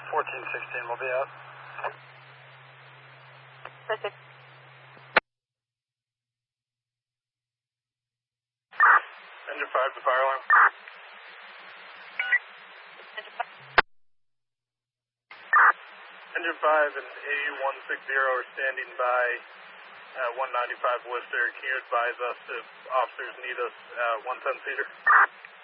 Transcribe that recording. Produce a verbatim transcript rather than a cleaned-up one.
fourteen sixteen will be out. Perfect. Engine five to fire alarm. Engine five. Engine five and A one sixty are standing by uh, one ninety-five Worcester. Can you advise us if officers need us uh, one ten seater?